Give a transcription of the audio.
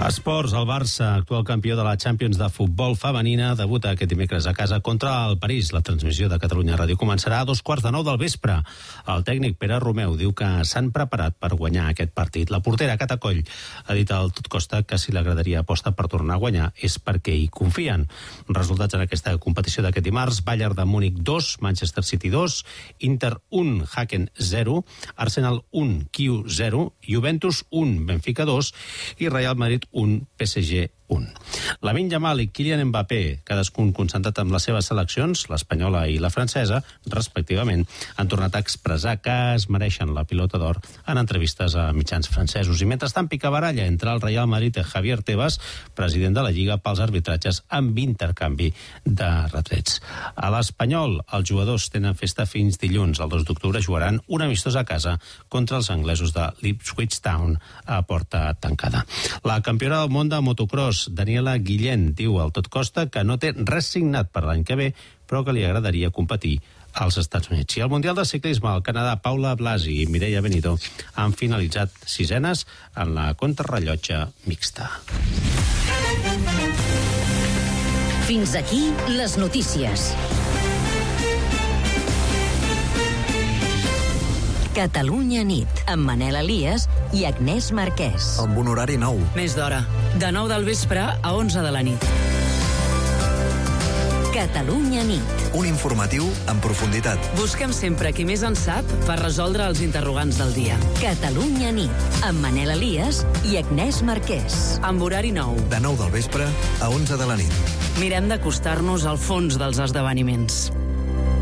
Esports, el Barça, actual campió de la Champions de futbol femenina, debuta aquest dimecres a casa contra el París. La transmissió de Catalunya Ràdio començarà a 9:15 del vespre. El tècnic Pere Romeu diu que s'han preparat per guanyar aquest partit. La portera Cata Coll ha dit al Tot Costa que si l'agradaria aposta per tornar a guanyar és perquè hi confien. Resultats en aquesta competició d'aquest dimarts: Bayern de Múnich 2, Manchester City 2, Inter 1, Haken 0, Arsenal 1, Kiu 0, Juventus 1, Benfica 2 i Real Madrid 1, PSG 1. Lamine Yamal i Kylian Mbappé, cadascun concentrat amb les seves seleccions, l'espanyola i la francesa, respectivament, han tornat a expressar que es mereixen la pilota d'or en entrevistes a mitjans francesos. I mentrestant pica baralla entre el Real Madrid i Javier Tebas, president de la Lliga, pels arbitratges amb intercanvi de retrets. A l'Espanyol, els jugadors tenen festa fins dilluns. El 2 d'octubre jugaran un amistós a casa contra els anglesos de l'Ipswich Town a porta tancada. La campiona del món de motocross, Daniela Guillén, diu al Tot Costa que no té res signat per l'any que ve, però que li agradaria competir als Estats Units. I al Mundial de Ciclisme, al Canadà, Paula Blasi i Mireia Benito han finalitzat sisenes en la contrarrellotge mixta. Fins aquí les notícies. Catalunya nit, amb Manel Elias i Agnès Marquès. Amb un horari nou. Més d'hora. De 9 del vespre a 11 de la nit. Catalunya nit. Un informatiu en profunditat. Busquem sempre qui més en sap per resoldre els interrogants del dia. Catalunya nit, amb Manel Elias i Agnès Marquès. Amb horari nou. De 9 del vespre a 11 de la nit. Mirem d'acostar-nos al fons dels esdeveniments.